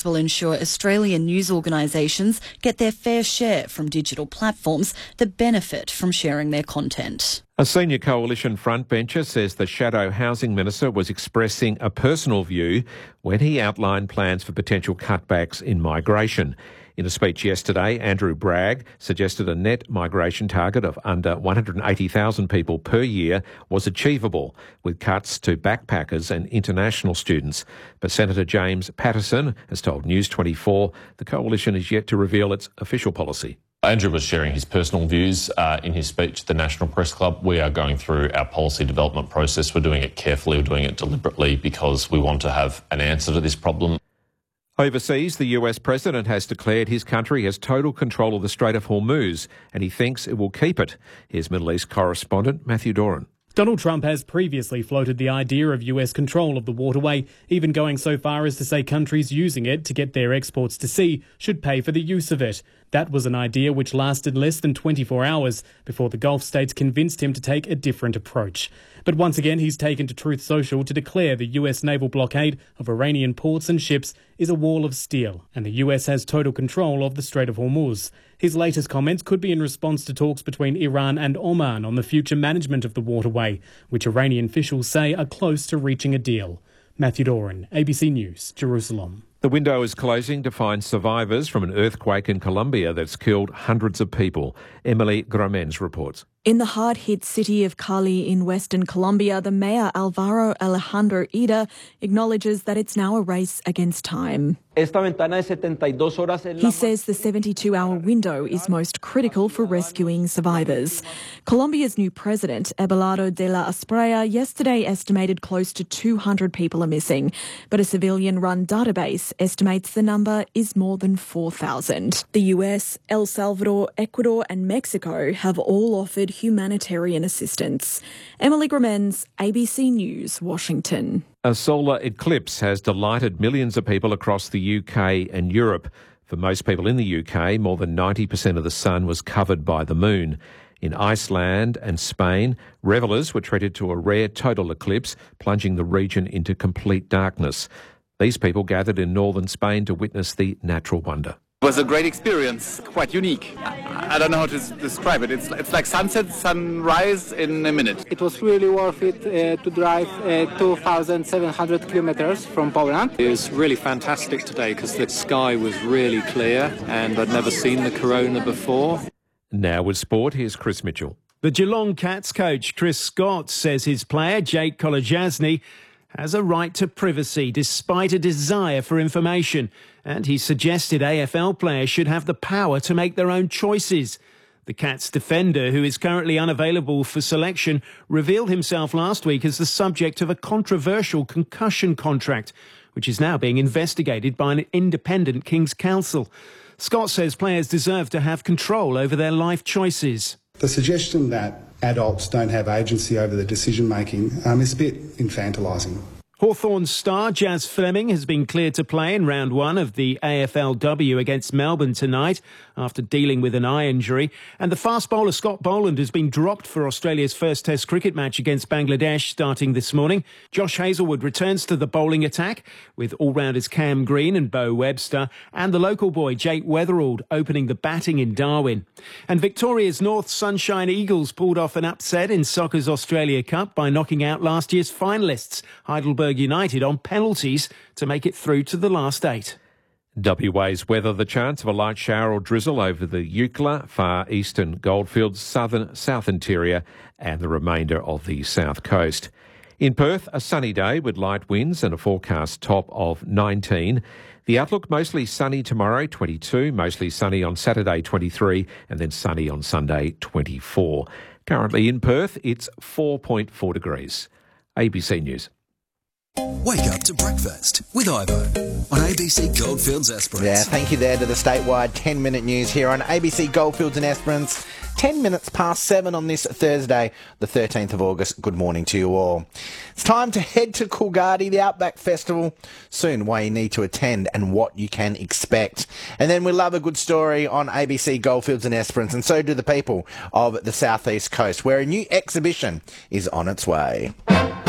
will ensure Australian news organisations get their fair share from digital platforms that benefit from sharing their content. A senior coalition frontbencher says the shadow housing minister was expressing a personal view when he outlined plans for potential cutbacks in migration. In a speech yesterday, Andrew Bragg suggested a net migration target of under 180,000 people per year was achievable, with cuts to backpackers and international students. But Senator James Patterson has told News 24 the coalition is yet to reveal its official policy. Andrew was sharing his personal views in his speech at the National Press Club. We are going through our policy development process. We're doing it carefully, we're doing it deliberately because we want to have an answer to this problem. Overseas, the US president has declared his country has total control of the Strait of Hormuz, and he thinks it will keep it. Here's Middle East correspondent Matthew Doran. Donald Trump has previously floated the idea of US control of the waterway, even going so far as to say countries using it to get their exports to sea should pay for the use of it. That was an idea which lasted less than 24 hours before the Gulf states convinced him to take a different approach. But once again, he's taken to Truth Social to declare the US naval blockade of Iranian ports and ships is a wall of steel, and the US has total control of the Strait of Hormuz. His latest comments could be in response to talks between Iran and Oman on the future management of the waterway, which Iranian officials say are close to reaching a deal. Matthew Doran, ABC News, Jerusalem. The window is closing to find survivors from an earthquake in Colombia that's killed hundreds of people. Emily Gramens reports. In the hard-hit city of Cali in western Colombia, the mayor Alvaro Alejandro Ida acknowledges that it's now a race against time. He says the 72-hour window is most critical for rescuing survivors. Colombia's new president, Abelardo de la Espriella, yesterday estimated close to 200 people are missing, but a civilian-run database estimates the number is more than 4,000. The US, El Salvador, Ecuador and Mexico have all offered humanitarian assistance. Emily Gramens, ABC News, Washington. A solar eclipse has delighted millions of people across the UK and Europe. For most people in the UK, more than 90% of the sun was covered by the moon. In Iceland and Spain, revellers were treated to a rare total eclipse, plunging the region into complete darkness. These people gathered in northern Spain to witness the natural wonder. It was a great experience, quite unique. I don't know how to describe it. It's like sunset, sunrise in a minute. It was really worth it to drive 2,700 kilometers from Poland. It was really fantastic today because the sky was really clear and I'd never seen the corona before. Now with sport, here's Chris Mitchell. The Geelong Cats coach Chris Scott says his player Jake Kolodjasny has a right to privacy despite a desire for information, and he suggested AFL players should have the power to make their own choices. The Cats defender, who is currently unavailable for selection, revealed himself last week as the subject of a controversial concussion contract, which is now being investigated by an independent King's Counsel. Scott says players deserve to have control over their life choices. The suggestion that adults don't have agency over the decision-making is a bit infantilising. Hawthorns star Jazz Fleming has been cleared to play in round one of the AFLW against Melbourne tonight after dealing with an eye injury. And the fast bowler Scott Boland has been dropped for Australia's first Test cricket match against Bangladesh starting this morning. Josh Hazlewood returns to the bowling attack with all-rounders Cam Green and Beau Webster and the local boy Jake Weatherald opening the batting in Darwin. And Victoria's North Sunshine Eagles pulled off an upset in soccer's Australia Cup by knocking out last year's finalists, Heidelberg United, on penalties to make it through to the last eight. WA's weather, the chance of a light shower or drizzle over the Eucla, far eastern Goldfields, south interior and the remainder of the south coast. In Perth, a sunny day with light winds and a forecast top of 19. The outlook mostly sunny tomorrow, 22, mostly sunny on Saturday, 23, and then sunny on Sunday, 24. Currently in Perth, it's 4.4 degrees. ABC News. Wake up to breakfast with Ivo on ABC Goldfields Esperance. Yeah, thank you there to the statewide 10-minute news here on ABC Goldfields and Esperance. 10 minutes past 7 on this Thursday, the 13th of August. Good morning to you all. It's time to head to Coolgardie, the Outback Festival. Soon, why you need to attend and what you can expect. And then we love a good story on ABC Goldfields and Esperance, and so do the people of the South East Coast, where a new exhibition is on its way.